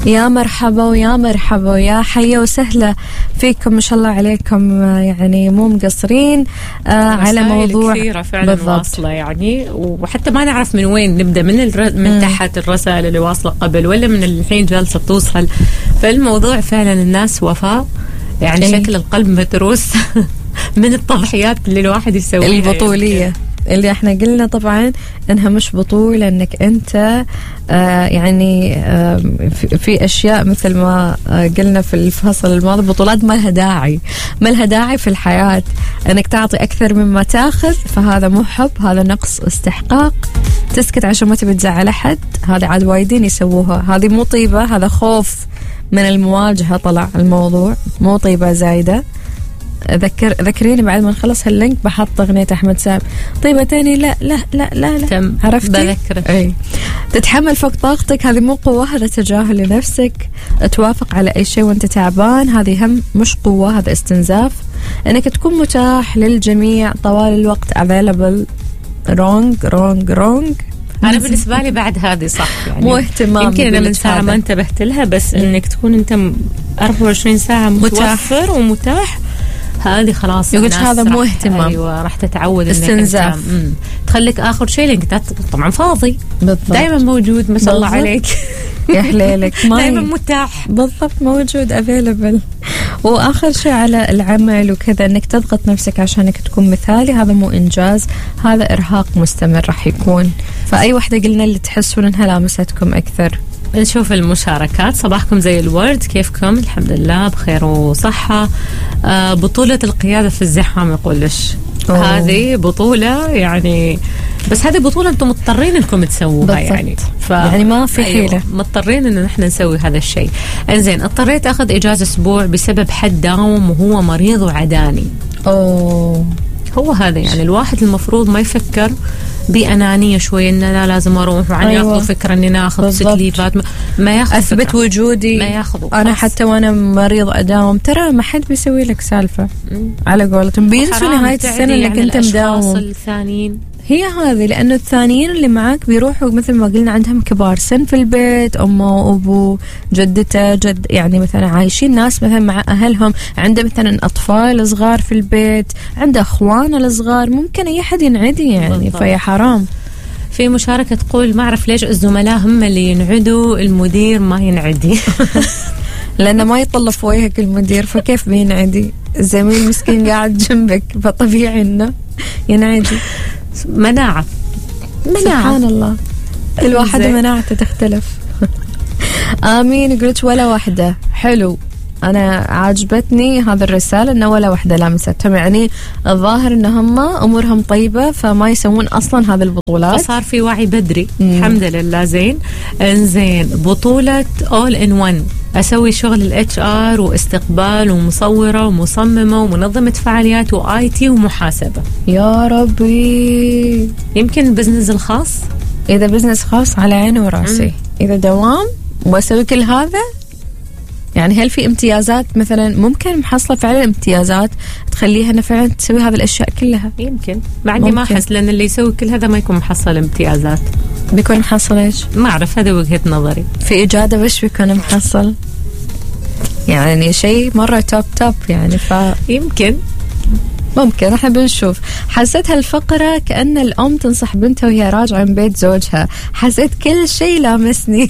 يا مرحبا ويا مرحبا ويا حيا وسهلا فيكم، ما شاء الله عليكم، يعني مو مقصرين على موضوع كثيرة فعلا واصلة يعني، وحتى ما نعرف من وين نبدأ، من تحت الرسائل اللي واصلة قبل ولا من الحين جالسة توصل. فالموضوع فعلا الناس وفاء يعني شكل القلب متروس من التضحيات اللي الواحد يسويها البطولية يعني. اللي احنا قلنا طبعا انها مش بطولة، انك انت يعني في اشياء مثل ما قلنا في الفصل الماضي، بطولات ما لها داعي في الحياة، انك تعطي اكثر مما تاخذ، فهذا مو حب، هذا نقص استحقاق. تسكت عشان ما تبي تزعل احد، هذا عاد وايدين يسووها، هذه مو طيبة، هذا خوف من المواجهة. طلع الموضوع مو طيبة زايدة. ذكريني بعد ما نخلص هاللينك بحط أغنية أحمد سامي طيبة تاني. لا لا لا لا, لا. عرفتي؟ بذكرك. أي. تتحمل فوق طاقتك، هذه مو قوة، هذا تجاهل لنفسك. توافق على أي شيء وانت تعبان، هذه هم مش قوة، هذا استنزاف. انك تكون متاح للجميع طوال الوقت available. wrong. أنا بالنسبة لي بعد هذه صح يعني، مو اهتمام. يمكن أنا من ساعة ما انتبهت لها، بس إنك تكون أنت 24 ساعة متوفر ومتاح، هذه خلاص يقولش هذا مو اهتمام. أيوة راح تتعود استنزاف. تخليك آخر شيء لأنك طبعا فاضي دائما موجود، ما شاء الله عليك يا حليلك دائما متاح بالضبط، موجود available. وآخر شيء على العمل وكذا، انك تضغط نفسك عشانك تكون مثالي، هذا مو إنجاز، هذا إرهاق مستمر راح يكون. فأي واحدة قلنا اللي تحسون انها لامستكم أكثر. نشوف المشاركات. صباحكم زي الورد، كيفكم؟ الحمد لله بخير وصحة. بطولة القيادة في الزحام يقولش هذه بطولة يعني، بس هذه بطولة أنتم مضطرين أنكم تسووها يعني، يعني ما في حيلة. أيوة مضطرين أن نحن نسوي هذا الشيء. إنزين، اضطريت أخذ إجازة أسبوع بسبب حد داوم وهو مريض وعداني. هو هذا يعني الواحد المفروض ما يفكر بأنانية شوي إن أنا لازم أروح، وعن ياخذ فكرة إني ناخذ سكليفات، ما ياخذ أثبت وجودي، ما ياخذ. أنا حتى وأنا مريض أداوم، ترى ما حد بيسوي لك سالفة على قولتهم، بينسوا نهاية السنة إنك أنت مداوم. الثانيين هي هذه، لأنه الثانيين اللي معاك بيروحوا مثل ما قلنا عندهم كبار سن في البيت، أمه وأبوه جدته جد، يعني مثلا عايشين ناس مثلا مع أهلهم، عنده مثلا أطفال صغار في البيت، عنده أخوانه الصغار، ممكن أي حد ينعدي يعني، فيا حرام. في مشاركة تقول ما أعرف ليش الزملاء هم اللي ينعدوا، المدير ما ينعدي لأنه ما يطلب في وجهك المدير، فكيف بينعدي؟ الزميل مسكين قاعد جنبك، فطبيعي إنه ينعدي. مناعة سبحان الله، كل واحد مناعته تختلف. آمين. قلت ولا واحدة. حلو، أنا عاجبتني هذا الرسالة إنه ولا واحدة لامستهم، يعني الظاهر إن هم أمورهم طيبة فما يسوون أصلا هذه البطولات، فصار في وعي بدري. الحمد لله. زين. إنزين، بطولة all in one، أسوي شغل الHR واستقبال ومصورة ومصممة ومنظمة فعاليات وIT ومحاسبة. يا ربي، يمكن بزنس الخاص، إذا بزنس خاص على عيني وراسي، إذا دوام وأسوي كل هذا يعني. هل في امتيازات مثلا ممكن محصلة فعلا امتيازات تخليها أنا فعلا تسوي هذه الأشياء كلها؟ يمكن، مع إني ما أحس، لأن اللي يسوي كل هذا ما يكون محصل امتيازات. بيكون محصل إيش؟ ما أعرف، هذا وجهة نظري. في إجادة وش بيكون محصل؟ يعني شيء مرة توب يعني، يمكن ممكن. احنا بنشوف. حسيت هالفقرة كأن الأم تنصح بنتها وهي راجعة من بيت زوجها، حسيت كل شيء لامسني.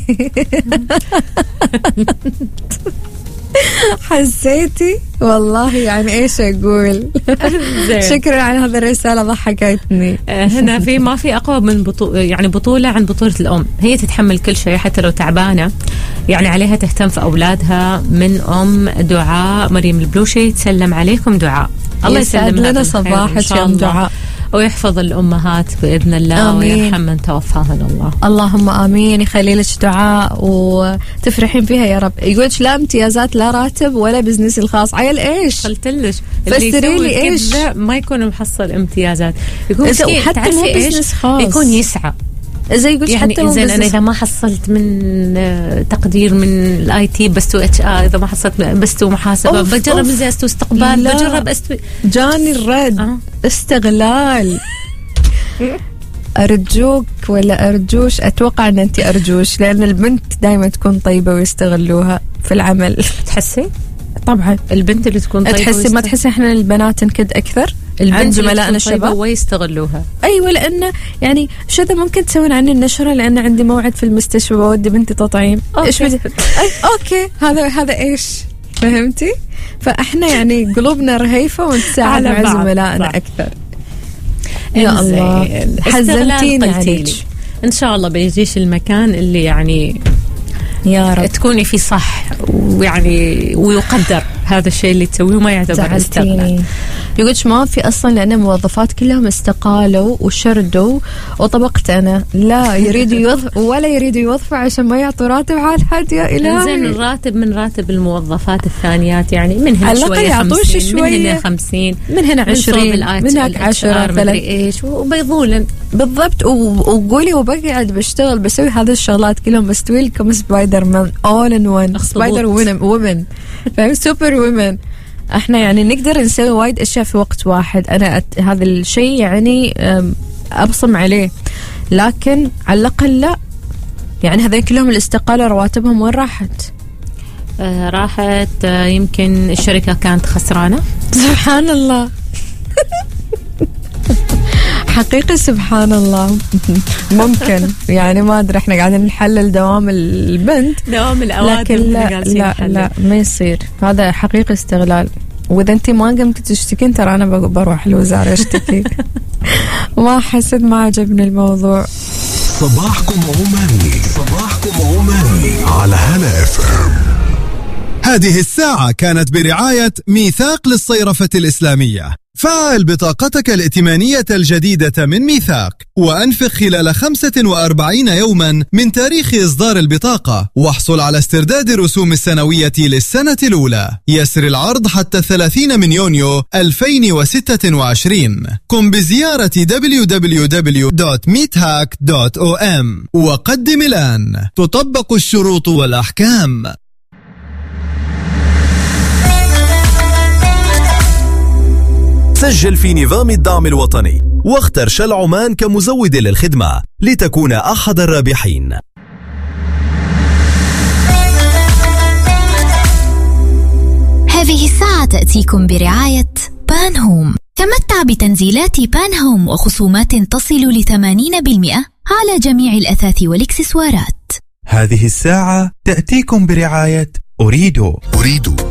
حسيتي والله يعني ايش اقول. شكرا على هذه الرسالة، ضحكتني. هنا في ما في اقوى من يعني بطولة عن بطولة الام، هي تتحمل كل شيء حتى لو تعبانة، يعني عليها تهتم في اولادها. من ام دعاء مريم البلوشي، تسلم عليكم دعاء. الله يسلم لنا صباحك يا دعاء، ويحفظ الأمهات بإذن الله، ويرحم من توفاهن الله. اللهم آمين. يخلي لك دعاء وتفرحين فيها يا رب. يقولش لا امتيازات لا راتب ولا بزنس الخاص. عيل ايش؟ قلت لك فسري لي ايش؟ ما يكون محصل امتيازات، يكون حتى مو بزنس خاص، يكون يسعى. زي يقول يعني حتى إذا أنا إذا ما حصلت من تقدير من الIT بستو HR، إذا ما حصلت بستو محاسبة، بجرب إزاي أستو استقبال، بجرب أستو. جاني الرد. استغلال. أرجوك ولا أرجوش؟ أتوقع أن أنت أرجوش، لأن البنت دائما تكون طيبة ويستغلوها في العمل. تحسي؟ طبعا البنت اللي تكون طيبة تحسي ما تحسي إحنا البنات نكد أكثر؟ البنت زملائنا الشباب ويستغلوها. أيوة، لأن يعني شو إذا ممكن تسوين عني النشرة لأن عندي موعد في المستشفى بودي بنتي تطعيم. إيش أوكي هذا إيش؟ فهمتي؟ فإحنا يعني قلوبنا رهيفة ونتساعد مع زملائنا أكثر. يا الله حزنتيني عليك. إن شاء الله بيجيش المكان اللي يعني يا رب تكوني فيه صح، ويعني ويقدر هذا الشيء اللي تسويه وما يعتبر استغلال. يقولش ما في أصلا، لأن الموظفات كلهم استقالوا وشردوا وطبقت أنا لا يريدوا ولا يريدوا يوظفوا عشان ما يعطوا راتب على حد. يا إلهي زين الراتب من راتب الموظفات الثانيات، يعني من هنا شوية 50 من هنا 50 من هنا 20 من هناك 10 3 إيش وبيظولن بالضبط. وقولي وبقعد بشتغل بسوي هذه الشغلات كلهم، بستوي لكم سبايدر مان all in one سبايدر وومن فاهم سوبر وومن. احنا يعني نقدر نسوي وايد اشياء في وقت واحد. انا هذا الشيء يعني ابصم عليه، لكن على الاقل لا يعني هذين كلهم الاستقالة رواتبهم وين راحت؟ راحت يمكن الشركة كانت خسرانة. سبحان الله حقيقي سبحان الله. ممكن يعني ما أدري، إحنا قاعدين نحلل دوام البنت دوام الأوادم، لكن لا ما يصير، هذا حقيقي استغلال. وإذا أنت ما قمت تشتكين ترى أنا بروح الوزارة أشتكي. ما حسد، ما عجبني الموضوع. صباحكم عماني على هلا FM. هذه الساعة كانت برعاية ميثاق للصيرفة الإسلامية. فعل بطاقتك الائتمانية الجديدة من ميثاق وأنفق خلال 45 يوما من تاريخ إصدار البطاقة، واحصل على استرداد الرسوم السنوية للسنة الأولى. يسر العرض حتى 30 من يونيو 2026. قم بزيارة www.meethack.om وقدم الآن. تطبق الشروط والأحكام. سجل في نظام الدعم الوطني واختر شل عمان كمزود للخدمة لتكون أحد الرابحين. هذه الساعة تأتيكم برعاية بان هوم. تمتع بتنزيلات بان هوم وخصومات تصل ل 80% على جميع الأثاث والإكسسوارات. هذه الساعة تأتيكم برعاية أريدو.